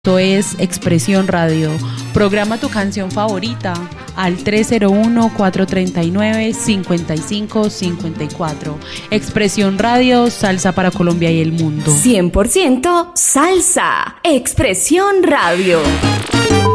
Esto es Expresión Radio. Programa tu canción favorita al 301-439-5554. Expresión Radio, salsa para Colombia y el mundo. 100% salsa. Expresión Radio.